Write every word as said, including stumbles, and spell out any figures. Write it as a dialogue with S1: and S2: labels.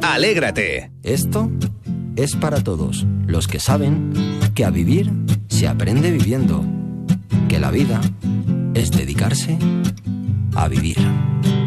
S1: Alégrate.
S2: Esto es para todos los que saben que a vivir se aprende viviendo, que la vida es dedicarse a vivir.